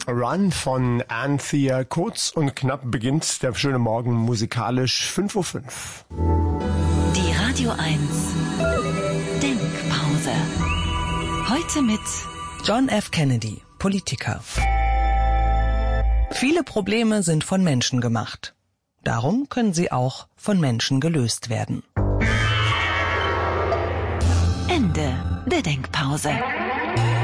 Run von Anthea. Kurz und knapp beginnt der schöne Morgen musikalisch 5:05 Uhr. Die Radio 1 Denkpause. Heute mit John F. Kennedy, Politiker. Viele Probleme sind von Menschen gemacht. Darum können sie auch von Menschen gelöst werden. Ende der Denkpause.